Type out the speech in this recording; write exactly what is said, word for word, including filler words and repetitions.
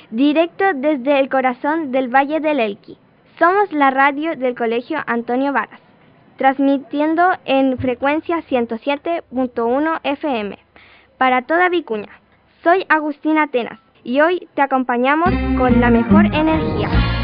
directo desde el corazón del Valle del Elqui. Somos la radio del Colegio Antonio Varas, transmitiendo en frecuencia ciento siete punto uno F M para toda Vicuña. Soy Agustina Atenas y hoy te acompañamos con la mejor energía.